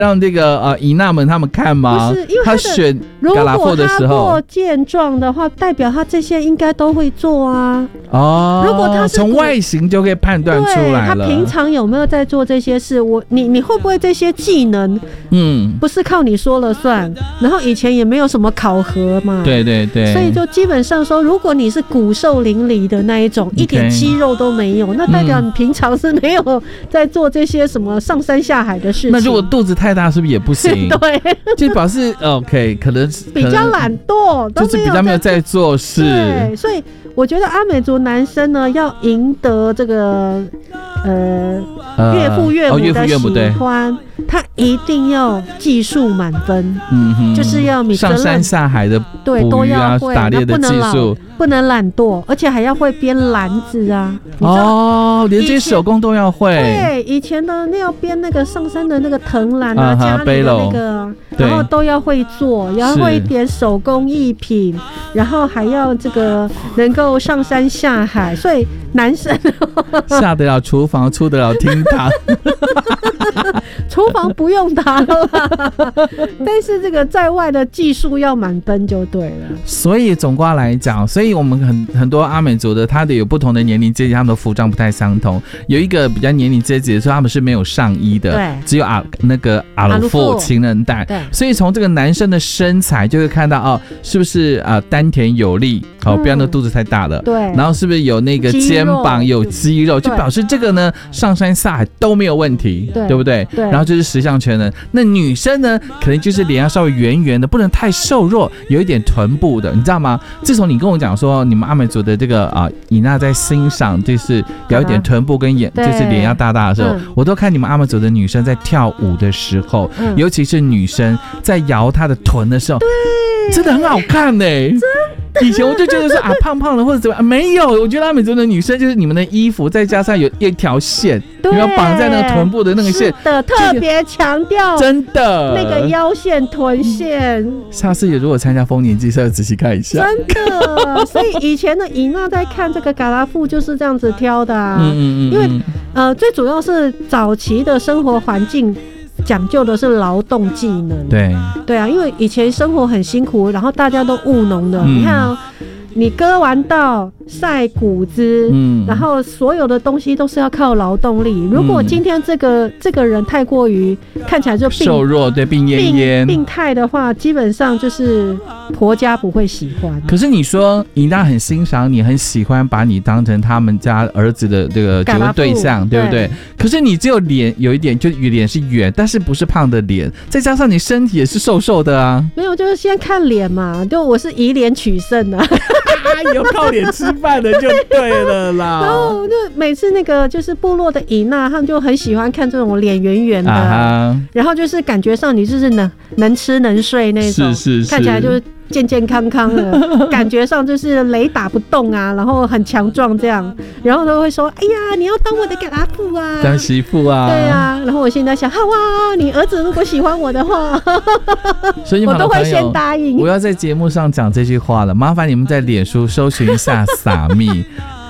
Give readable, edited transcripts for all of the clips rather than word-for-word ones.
让这个姨娜们他们看吗？ 不是，因为他选嘎拉布的时候，如果他过健壮的话，代表他这些应该都会做啊。 哦， 如果他是从外形就可以判断出来了。 他平常有没有在做这些事？你会不会这些技能？不是靠你说了算。然后以前也没有什么考核嘛。 对对对。 所以就基本上说，如果你是骨瘦嶙峋的那一种，一点肌肉都没有，那代表你平常是没有在做这些什么上山下海的事情。 那如果肚子太大，是不是也不行？ 对， 就表示 OK， 可能比较懒惰， 就是比较没有在做事。 对，所以我觉得阿美族男生呢，要赢得这个岳父岳母的喜欢，他一定要技术满分，就是要上山下海的对都要会， 打猎的技术， 不能懒惰，而且还要会编篮子啊。 哦，连这些手工都要会。 对，以前的那要编那个上山的那个藤篮啊，家里的那个，然后都要会做，然后会一点手工艺品，然后还要这个能够上山下海，所以男生下得了厨房，出得了厅堂。 厨房不用打了，但是这个在外的技术要满分就对了。 所以总括来讲，所以我们很多阿美族的，他的有不同的年龄阶级，他们的服装不太相同。有一个比较年龄阶级的时候，他们是没有上衣的， 对， 只有那个阿鲁夫情人带。 对， 所以从这个男生的身材就会看到是不是丹田有力，不要那肚子太大了。 对， 然后是不是有那个肩膀有肌肉，就表示这个呢上山下海都没有问题，对不对？ 对。 然后就是十项全能。那女生呢，可能就是脸要稍微圆圆的，不能太瘦弱，有一点臀部的，你知道吗？自从你跟我讲说你们阿美族的这个伊娜在欣赏就是有一点臀部跟就是脸要大大的时候，我都看你们阿美族的女生在跳舞的时候，尤其是女生在摇她的臀的时候，真的很好看欸。以前我就觉得说胖胖的或者怎么样，没有，我觉得阿美族的女生就是你们的衣服再加上有一条线，你要绑在那个臀部的那个线， 的特别强调， 真的那个腰线、臀线。 下次也如果参加丰年祭，要仔细看一下。 真的，所以以前的伊娜在看这个嘎拉布就是这样子挑的啊。因为最主要是早期的生活环境。讲究的是劳动技能，对啊，因为以前生活很辛苦，然后大家都务农的，你看你割完稻晒谷子，然后所有的东西都是要靠劳动力。如果今天这个人太过于看起来就瘦弱，对，病恹恹、 病态的话，基本上就是婆家不会喜欢。 可是你说伊娜很欣赏你，很喜欢把你当成他们家儿子的这个结婚对象，对不对？可是你只有脸有一点，就脸是圆，但是不是胖的脸，再加上你身体也是瘦瘦的啊。 没有，就是先看脸嘛，就我是以脸取胜的。 有靠脸吃饭的就对了啦。 然后就每次那个就是部落的伊娜，他们就很喜欢看这种脸圆圆的，然后就是感觉上你就是能吃能睡那种，是看起来就是健健康康的，感觉上就是雷打不动啊，然后很强壮这样，然后都会说：“哎呀，你要当我的嘎拉布啊， 当媳妇啊。”对啊，然后我现在想，好啊，你儿子如果喜欢我的话， 所以我都会先答应。 我要在节目上讲这句话了，麻烦你们在脸书搜寻一下撒蜜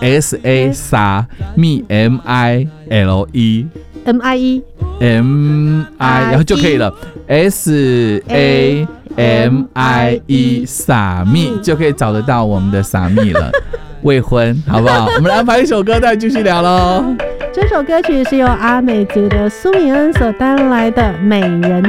，SA 撒蜜 MILE。MIE， 然后就可以了。SAMIE 撒蜜就可以找得到我们的撒蜜了。未婚，好不好？我们来安排一首歌，再继续聊喽。 这首歌曲是由阿美族的苏米恩所带来的《美人